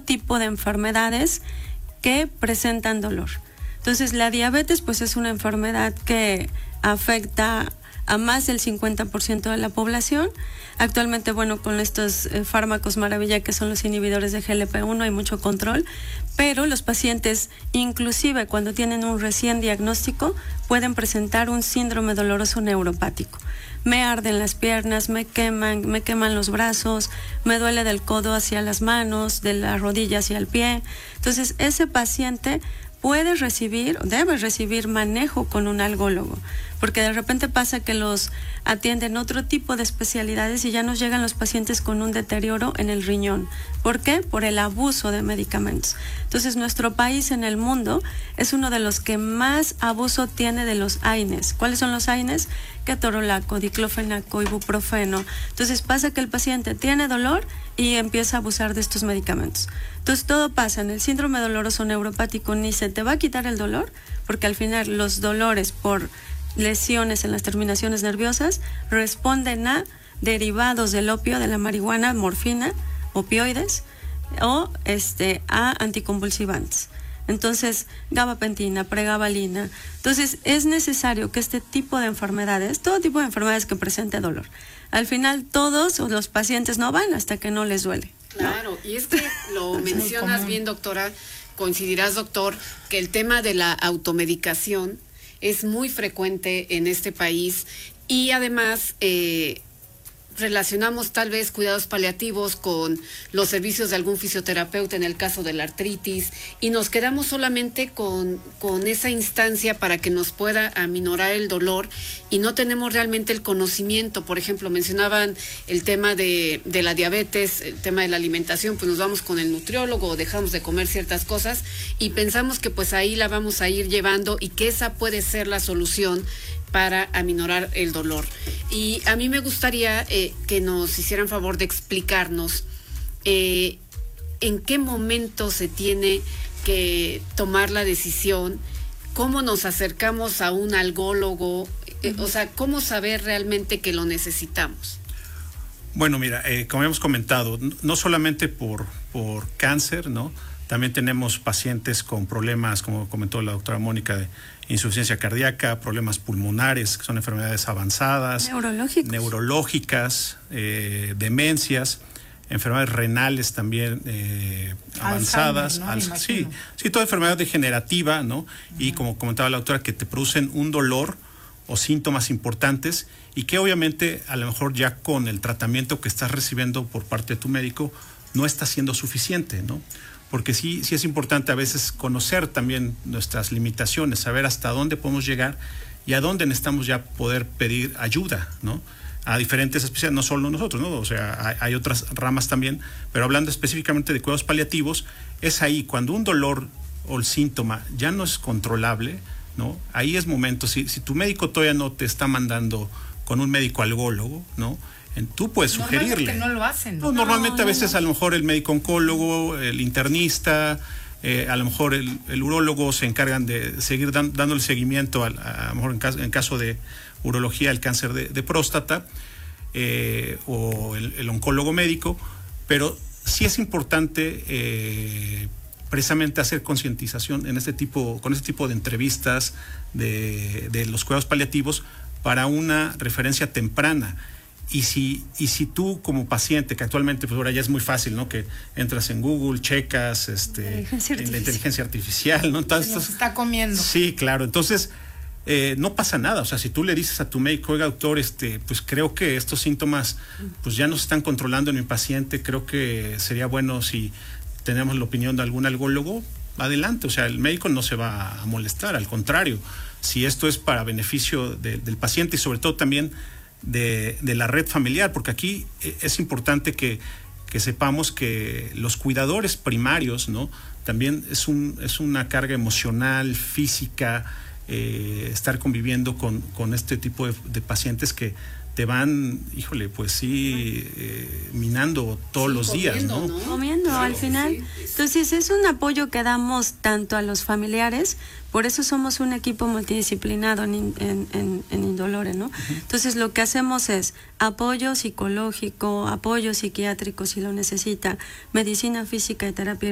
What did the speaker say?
tipo de enfermedades que presentan dolor. Entonces, la diabetes pues es una enfermedad que afecta a más del 50% de la población. Actualmente, bueno, con estos fármacos maravilla que son los inhibidores de GLP-1 hay mucho control, pero los pacientes, inclusive cuando tienen un recién diagnóstico, pueden presentar un síndrome doloroso neuropático. Me arden las piernas, me queman los brazos, me duele del codo hacia las manos, de la rodilla hacia el pie. Entonces, ese paciente puede recibir, debe recibir manejo con un algólogo, porque de repente pasa que los atienden otro tipo de especialidades y ya nos llegan los pacientes con un deterioro en el riñón. ¿Por qué? Por el abuso de medicamentos. Entonces, nuestro país en el mundo es uno de los que más abuso tiene de los AINES. ¿Cuáles son los AINES? Ketorolaco, diclofenaco, ibuprofeno. Entonces, pasa que el paciente tiene dolor y empieza a abusar de estos medicamentos. Entonces, todo pasa. En el síndrome doloroso neuropático ni se te va a quitar el dolor, porque al final los dolores por lesiones en las terminaciones nerviosas responden a derivados del opio, de la marihuana, morfina, opioides o a anticonvulsivantes. Entonces, gabapentina, pregabalina. Entonces, es necesario que este tipo de enfermedades, todo tipo de enfermedades que presente dolor, al final todos los pacientes no van hasta que no les duele, ¿no? Claro, y es que lo mencionas bien, doctora, coincidirás, doctor, que el tema de la automedicación es muy frecuente en este país y además relacionamos tal vez cuidados paliativos con los servicios de algún fisioterapeuta en el caso de la artritis y nos quedamos solamente con esa instancia para que nos pueda aminorar el dolor y no tenemos realmente el conocimiento. Por ejemplo, mencionaban el tema de la diabetes, el tema de la alimentación, pues nos vamos con el nutriólogo o dejamos de comer ciertas cosas y pensamos que pues ahí la vamos a ir llevando y que esa puede ser la solución para aminorar el dolor. Y a mí me gustaría que nos hicieran favor de explicarnos en qué momento se tiene que tomar la decisión, cómo nos acercamos a un algólogo, o sea, cómo saber realmente que lo necesitamos. Bueno, mira, como hemos comentado, no solamente por cáncer, ¿no? También tenemos pacientes con problemas, como comentó la doctora Mónica, de insuficiencia cardíaca, problemas pulmonares, que son enfermedades avanzadas, neurológicas, demencias, enfermedades renales también avanzadas, Alzheimer, ¿no? Sí, toda enfermedad degenerativa, ¿no? Y como comentaba la doctora, que te producen un dolor o síntomas importantes y que obviamente a lo mejor ya con el tratamiento que estás recibiendo por parte de tu médico no está siendo suficiente, ¿no? Porque sí es importante a veces conocer también nuestras limitaciones, saber hasta dónde podemos llegar y a dónde necesitamos ya poder pedir ayuda, ¿no? A diferentes especialidades, no solo nosotros, ¿no? O sea, hay otras ramas también, pero hablando específicamente de cuidados paliativos, es ahí cuando un dolor o el síntoma ya no es controlable, ¿no? Ahí es momento, si tu médico todavía no te está mandando con un médico algólogo, ¿no? Tú puedes sugerirle. No lo hacen. No, normalmente a veces a lo mejor el médico oncólogo, el internista, a lo mejor el urólogo se encargan de seguir dándole seguimiento a lo mejor en caso de urología, el cáncer de próstata, o el oncólogo médico, pero sí es importante precisamente hacer concientización con este tipo de entrevistas de los cuidados paliativos para una referencia temprana. Y si tú como paciente, que actualmente pues ahora ya es muy fácil, ¿no? Que entras en Google, checas en la inteligencia artificial, ¿no? Entonces, se nos está comiendo. Sí, claro. Entonces, no pasa nada. O sea, si tú le dices a tu médico, oiga, doctor, pues creo que estos síntomas pues ya no se están controlando en mi paciente, creo que sería bueno si tenemos la opinión de algún algólogo, adelante. O sea, el médico no se va a molestar, al contrario. Si esto es para beneficio del paciente y sobre todo también de la red familiar, porque aquí es importante que sepamos que los cuidadores primarios, ¿no? También es una carga emocional, física, estar conviviendo con este tipo de pacientes que te van, híjole, pues sí, minando todos los días, ¿no? Comiendo, claro, al final. Sí. Entonces es un apoyo que damos tanto a los familiares, por eso somos un equipo multidisciplinado en Indolore, ¿no? Entonces lo que hacemos es apoyo psicológico, apoyo psiquiátrico si lo necesita, medicina física y terapia